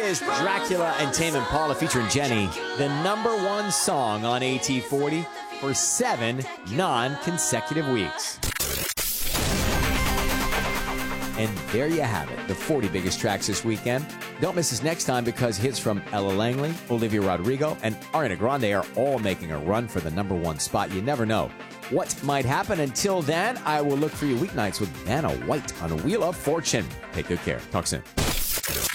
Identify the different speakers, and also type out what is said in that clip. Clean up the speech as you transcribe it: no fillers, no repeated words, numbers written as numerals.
Speaker 1: is Dracula and Tame Impala featuring Jenny, the #1 song on AT40 for 7 non-consecutive weeks. And there you have it, the 40 biggest tracks this weekend. Don't miss us next time because hits from Ella Langley, Olivia Rodrigo, and Ariana Grande are all making a run for the #1 spot. You never know what might happen. Until then, I will look for you weeknights with Vanna White on Wheel of Fortune. Take good care. Talk soon.